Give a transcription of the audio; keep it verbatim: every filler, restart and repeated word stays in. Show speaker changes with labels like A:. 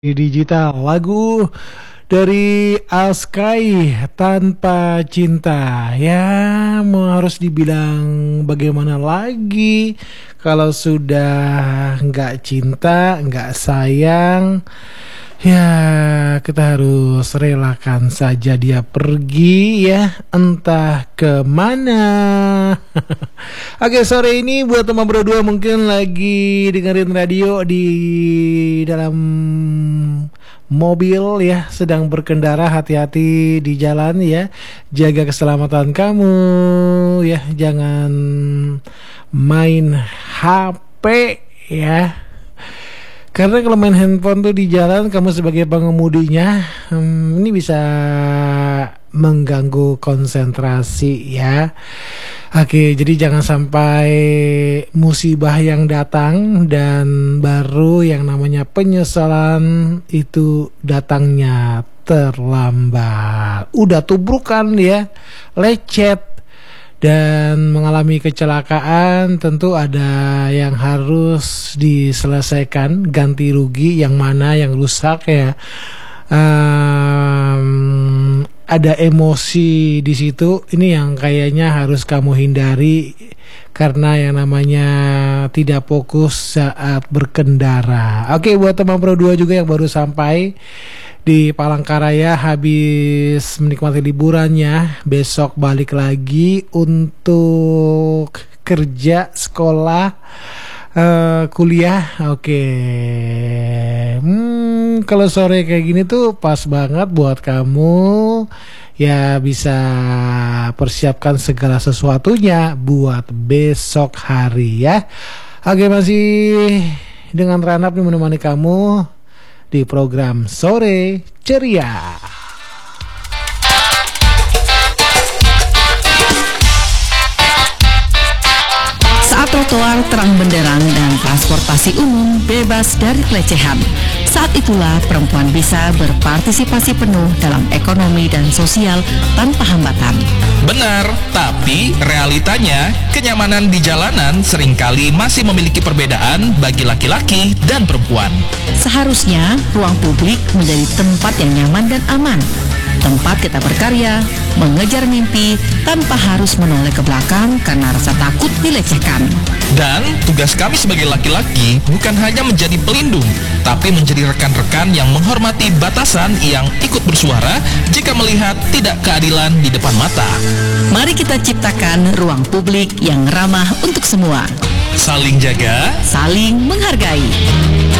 A: Di digital lagu dari Askai Tanpa Cinta. Ya mau harus dibilang bagaimana lagi kalau sudah nggak cinta, nggak sayang, ya kita harus relakan saja dia pergi ya, entah kemana. Oke, sore ini buat teman berdua mungkin lagi dengerin radio di dalam mobil ya, sedang berkendara, hati-hati di jalan ya, jaga keselamatan kamu ya, jangan main H P ya, karena kalau main handphone tuh di jalan, kamu sebagai pengemudinya hmm, ini bisa mengganggu konsentrasi ya. Oke, jadi jangan sampai musibah yang datang dan baru yang namanya penyesalan itu datangnya terlambat. Udah tubrukan ya, lecet dan mengalami kecelakaan, tentu ada yang harus diselesaikan, ganti rugi yang mana yang rusak ya. Um, ada emosi di situ, ini yang kayaknya harus kamu hindari karena yang namanya tidak fokus saat berkendara. Oke, buat teman Pro dua juga yang baru sampai di Palangkaraya habis menikmati liburannya, besok balik lagi untuk kerja, sekolah, uh, kuliah. Oke, hmm, kalau sore kayak gini tuh pas banget buat kamu ya, bisa persiapkan segala sesuatunya buat besok hari ya. Oke, masih dengan Ranap nih menemani kamu di program Sore Ceria.
B: Saat trotoar terang benderang dan transportasi umum bebas dari pelecehan, saat itulah perempuan bisa berpartisipasi penuh dalam ekonomi dan sosial tanpa hambatan.
C: Benar, tapi realitanya kenyamanan di jalanan seringkali masih memiliki perbedaan bagi laki-laki dan perempuan.
B: Seharusnya ruang publik menjadi tempat yang nyaman dan aman, tempat kita berkarya, mengejar mimpi tanpa harus menoleh ke belakang karena rasa takut dilecehkan.
C: Dan tugas kami sebagai laki-laki bukan hanya menjadi pelindung, tapi menjadi rekan-rekan yang menghormati batasan yang ikut bersuara jika melihat tidak keadilan di depan mata.
B: Mari kita ciptakan ruang publik yang ramah untuk semua.
C: Saling jaga,
B: saling menghargai.